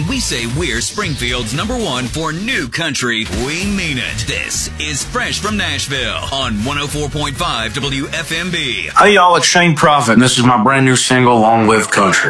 When we say we're Springfield's #1 for new country, we mean it. This is Fresh from Nashville on 104.5 WFMB. Hey y'all, it's Shane Prophet, and this is my brand new single, Long Live Country.